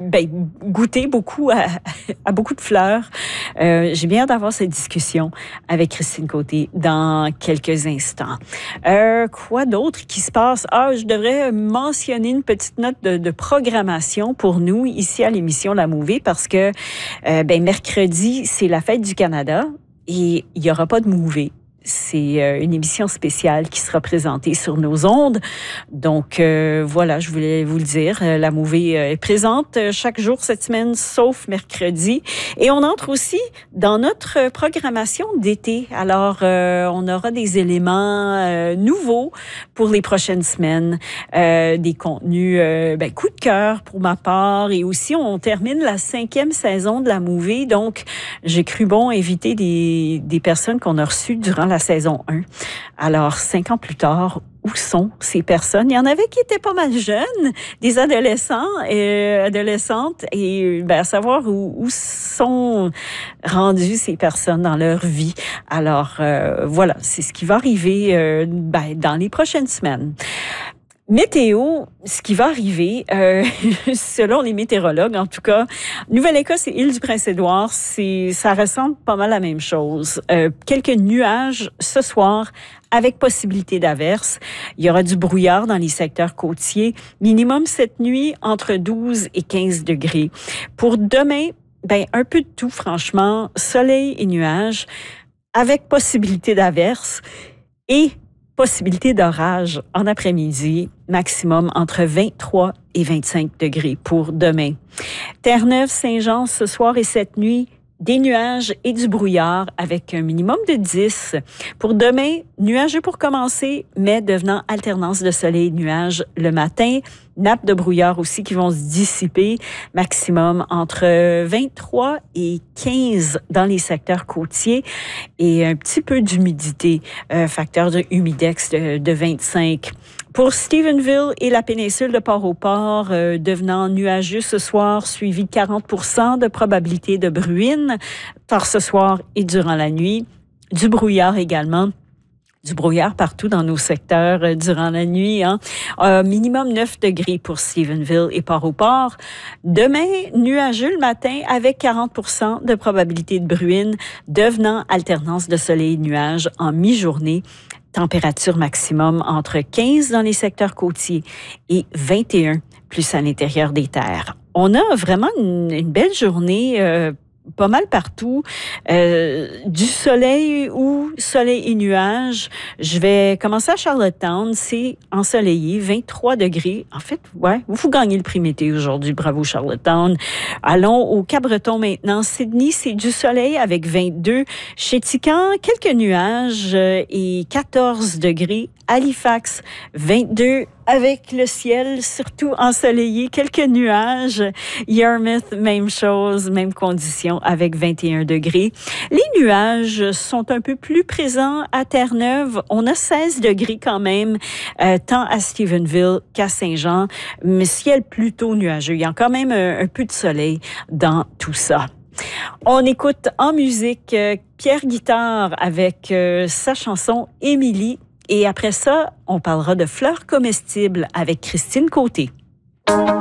goûté beaucoup à beaucoup de fleurs. J'ai bien hâte d'avoir cette discussion avec Christine Côté dans quelques instants. Quoi d'autre qui se passe? Je devrais mentionner une petite note de programmation pour nous ici à l'émission La Mouvée parce que mercredi, c'est la fête du Canada et il n'y aura pas de Mouvée. C'est une émission spéciale qui sera présentée sur nos ondes. Donc, voilà, je voulais vous le dire. La Mouvée est présente chaque jour cette semaine, sauf mercredi. Et on entre aussi dans notre programmation d'été. Alors, on aura des éléments nouveaux pour les prochaines semaines, des contenus coup de cœur pour ma part. Et aussi, on termine la 5e saison de La Mouvée. Donc, j'ai cru bon inviter des personnes qu'on a reçues durant la saison 1. Alors, 5 ans plus tard, où sont ces personnes? Il y en avait qui étaient pas mal jeunes, des adolescents et adolescentes, et à savoir où sont rendues ces personnes dans leur vie. Alors, voilà, c'est ce qui va arriver dans les prochaines semaines. Météo, ce qui va arriver, selon les météorologues, en tout cas, Nouvelle-Écosse et Île-du-Prince-Édouard, ça ressemble pas mal à la même chose. Quelques nuages ce soir, avec possibilité d'averses. Il y aura du brouillard dans les secteurs côtiers. Minimum cette nuit, entre 12 et 15 degrés. Pour demain, un peu de tout, franchement. Soleil et nuages, avec possibilité d'averses. Et possibilité d'orage en après-midi, maximum entre 23 et 25 degrés pour demain. Terre-Neuve, Saint-Jean, ce soir et cette nuit, des nuages et du brouillard avec un minimum de 10. Pour demain, nuageux pour commencer, mais devenant alternance de soleil et nuages le matin. Nappes de brouillard aussi qui vont se dissiper, maximum entre 23 et 15 dans les secteurs côtiers et un petit peu d'humidité, facteur de humidex de 25. Pour Stephenville et la péninsule de Port-au-Port, devenant nuageux ce soir, suivi de 40% de probabilité de bruine, tard ce soir et durant la nuit. Du brouillard également. Du brouillard partout dans nos secteurs durant la nuit. Minimum 9 degrés pour Stephenville et Port-au-Port. Demain, nuageux le matin avec 40% de probabilité de bruine, devenant alternance de soleil et nuages en mi-journée. Température maximum entre 15 dans les secteurs côtiers et 21 plus à l'intérieur des terres. On a vraiment une belle journée pas mal partout. Du soleil ou soleil et nuages. Je vais commencer à Charlottetown. C'est ensoleillé, 23 degrés. En fait, vous gagnez le prix météo aujourd'hui. Bravo, Charlottetown. Allons au Cap-Breton maintenant. Sydney, c'est du soleil avec 22. Chez Tican, quelques nuages et 14 degrés. Halifax, 22 avec le ciel surtout ensoleillé, quelques nuages. Yarmouth, même chose, même condition avec 21 degrés. Les nuages sont un peu plus présents à Terre-Neuve. On a 16 degrés quand même, tant à Stephenville qu'à Saint-Jean, mais ciel plutôt nuageux. Il y a quand même un peu de soleil dans tout ça. On écoute en musique Pierre Guitare avec sa chanson Émilie. Et après ça, on parlera de fleurs comestibles avec Christine Côté.